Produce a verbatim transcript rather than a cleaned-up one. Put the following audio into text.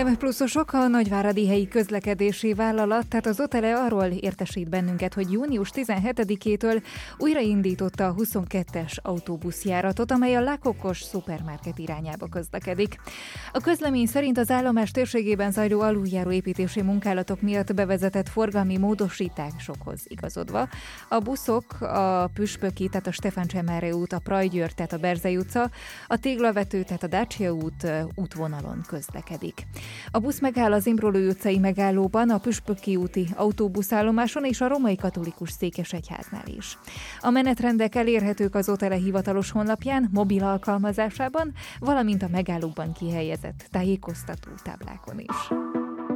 em pluszosok, a nagyváradi helyi közlekedési vállalat, tehát az Otele arról értesít bennünket, hogy június tizenhetedikétől újraindította a huszonkettes autóbuszjáratot, amely a Lakokos szupermarket irányába közlekedik. A közlemény szerint az állomás térségében zajló aluljáró építési munkálatok miatt bevezetett forgalmi módosításokhoz igazodva a buszok a Püspöki, tehát a Stefán Csemeré út, a Prajgyőr, tehát a Berzei utca, a Téglavető, tehát a Dacia út útvonalon közlekedik. A busz megáll az Imrolő utcai megállóban, a Püspöki úti autóbuszállomáson és a Római Katolikus Székesegyháznál is. A menetrendek elérhetők az Otele hivatalos honlapján, mobil alkalmazásában, valamint a megállókban kihelyezett tájékoztató táblákon is.